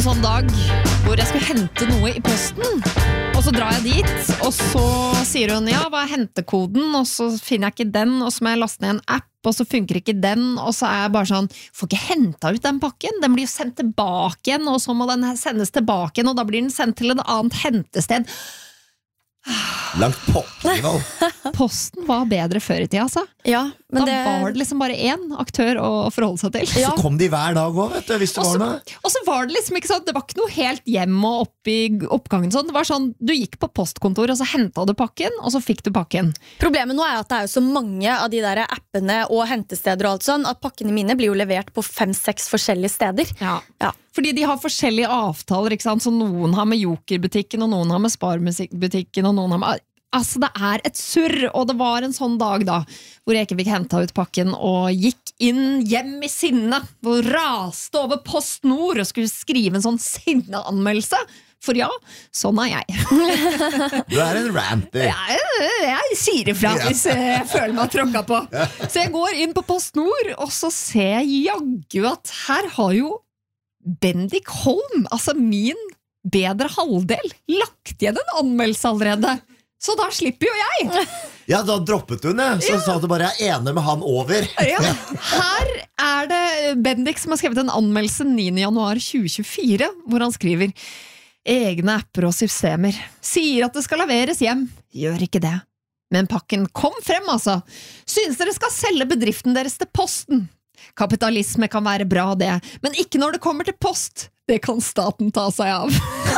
en sånn dag hvor jeg skulle hente noe i posten, og så drar jeg dit, og så sier hun, ja, hva hentekoden? Og så finner jeg ikke den, og så må jeg laste ned en app, og så funker ikke den, og så jeg bare sånn, får ikke hentet ut den pakken, den blir jo sendt tilbake igjen, og så må den sendes tilbake igjen, og da blir den sendt til et annet hentested. Langt pokkernivå. Posten var bedre før i tida, altså. Ja, men da var det liksom bare én aktør å forholde seg til. Så kom de hver dag også, vet du, hvis det var noe. Og så var det liksom ikke sånn, det var ikke noe helt hjem og opp i oppgangen sånn. Det var sånn, du gikk på postkontor, og så hentet du pakken, og så fikk du pakken. Problemet nå er at det er jo så mange av de der appene og hentesteder og alt sånn, at pakkene mine blir jo levert på 5-6 forskjellige steder. Ja. Fordi de har forskjellige avtaler, ikke sant? Så noen har med Joker-butikken, og noen har med Spar-butikken, og noen har med... Altså, det er et surr, og det var en sånn dag da, hvor jeg ikke fikk hentet ut pakken, og gikk inn hjem i sinne, og raste over PostNord, og skulle skrive en sånn sinneanmeldelse. For ja, sånn er jeg. Du er en ranter. Jeg sier ifra hvis jeg føler meg tråkket på. Så jeg går inn på PostNord, og så ser jeg jaggu at her har jo Bendik Holm, altså min bedre halvdel, lagt igjen en anmeldelse allerede. Så da slipper jo jeg. Ja, da droppet hun det. Så sa du bare, jeg er enig med han over. Ja. Her er det Bendik som har skrevet en anmeldelse 9. januar 2024, hvor han skriver egne apper og systemer. Sier at det skal leveres hjem. Gjør ikke det. Men pakken kom frem, altså. Synes dere skal selge bedriften deres til posten. Kapitalisme kan være bra det, men ikke når det kommer til post. Det kan staten ta seg av.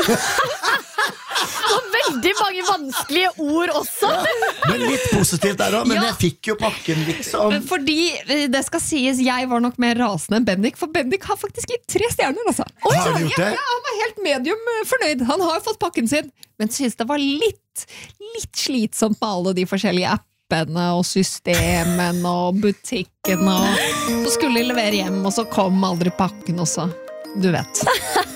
Og veldig mange vanskelige ord også. Men litt positivt der også, men jeg fikk jo pakken liksom. Fordi det skal sies, jeg var nok mer rasende enn Bendik, for Bendik har faktisk gitt 3 stjerner, altså. Har du gjort det? Ja, han var helt medium fornøyd. Han har fått pakken sin, men synes det var litt slitsomt med alle de forskjellige appene og systemen og butikken, og så skulle de levere hjem, og så kom aldri pakken også. Du vet.